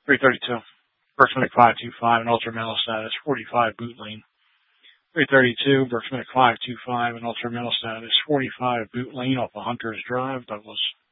332. Berksmanic 525 and ultra mental status 45 boot lane. 332. Berksmanic 525 and ultra mental status 45 boot lane off of Hunter's Drive, Douglas.